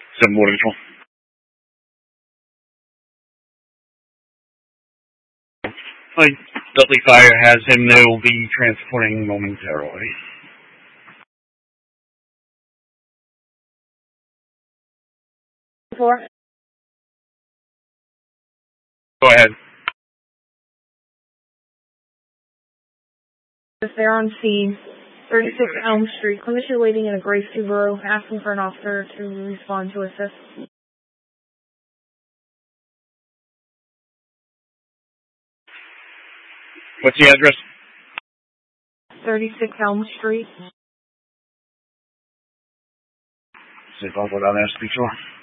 7 Border Control. Like, Dudley Fire has him. They will be transporting momentarily. Four. Go ahead. They're on scene. 36 Elm Street. Clinician waiting in a gray Subaru, asking for an officer to respond to assist. What's the address? 36 Elm Street. See if I'll go down there and speak to her.